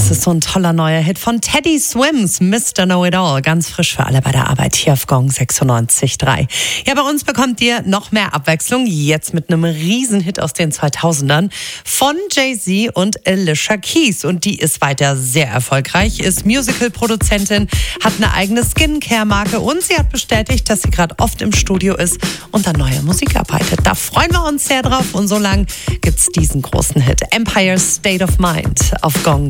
Das ist so ein toller neuer Hit von Teddy Swims, Mr. Know-It-All. Ganz frisch für alle bei der Arbeit hier auf Gong 96.3. Ja, bei uns bekommt ihr noch mehr Abwechslung. Jetzt mit einem Riesenhit aus den 2000ern von Jay-Z und Alicia Keys. Und die ist weiter sehr erfolgreich, ist Musical-Produzentin, hat eine eigene Skincare-Marke und sie hat bestätigt, dass sie gerade oft im Studio ist und an neuer Musik arbeitet. Da freuen wir uns sehr drauf und so lang gibt's diesen großen Hit. Empire State of Mind auf Gong